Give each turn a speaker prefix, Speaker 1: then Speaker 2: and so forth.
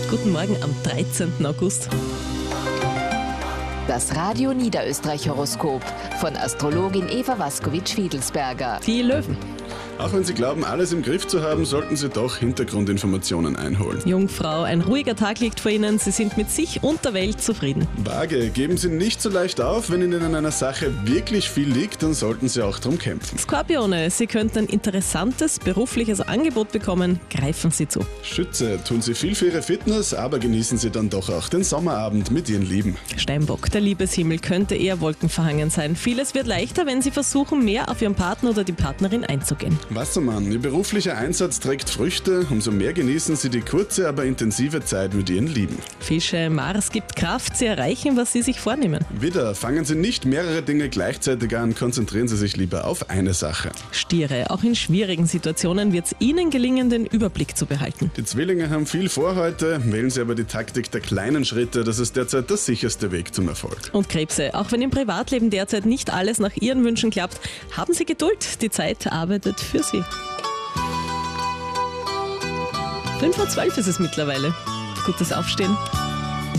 Speaker 1: Guten Morgen am 13. August.
Speaker 2: Das Radio Niederösterreich-Horoskop von Astrologin Eva Waskowitsch-Fiedelsberger.
Speaker 1: Die Löwen.
Speaker 3: Auch wenn Sie glauben, alles im Griff zu haben, sollten Sie doch Hintergrundinformationen einholen.
Speaker 1: Jungfrau, ein ruhiger Tag liegt vor Ihnen. Sie sind mit sich und der Welt zufrieden.
Speaker 3: Waage, geben Sie nicht so leicht auf. Wenn Ihnen an einer Sache wirklich viel liegt, dann sollten Sie auch drum kämpfen.
Speaker 1: Skorpione, Sie könnten ein interessantes berufliches Angebot bekommen. Greifen Sie zu.
Speaker 3: Schütze, tun Sie viel für Ihre Fitness, aber genießen Sie dann doch auch den Sommerabend mit Ihren Lieben.
Speaker 1: Steinbock, der Liebeshimmel könnte eher wolkenverhangen sein. Vieles wird leichter, wenn Sie versuchen, mehr auf Ihren Partner oder die Partnerin einzugehen.
Speaker 3: Wassermann, Ihr beruflicher Einsatz trägt Früchte. Umso mehr genießen Sie die kurze, aber intensive Zeit mit Ihren Lieben.
Speaker 1: Fische, Mars gibt Kraft. Sie erreichen, was Sie sich vornehmen.
Speaker 3: Widder, fangen Sie nicht mehrere Dinge gleichzeitig an, konzentrieren Sie sich lieber auf eine Sache.
Speaker 1: Stiere, auch in schwierigen Situationen wird es Ihnen gelingen, den Überblick zu behalten.
Speaker 3: Die Zwillinge haben viel vor heute, wählen Sie aber die Taktik der kleinen Schritte. Das ist derzeit der sicherste Weg zum Erfolg.
Speaker 1: Und Krebse, auch wenn im Privatleben derzeit nicht alles nach Ihren Wünschen klappt, haben Sie Geduld. Die Zeit arbeitet für Sie. 5:12 ist es mittlerweile. Gutes Aufstehen.